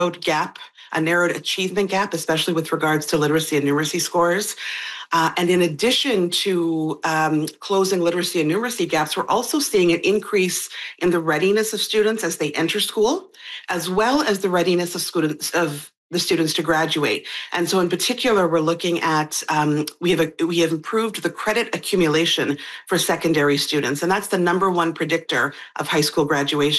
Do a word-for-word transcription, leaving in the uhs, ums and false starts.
gap, a narrowed achievement gap, especially with regards to literacy and numeracy scores. Uh, and in addition to um, closing literacy and numeracy gaps, we're also seeing an increase in the readiness of students as they enter school, as well as the readiness of students of the students to graduate. And so in particular, we're looking at, um, we have a, we have improved the credit accumulation for secondary students. And that's the number one predictor of high school graduation.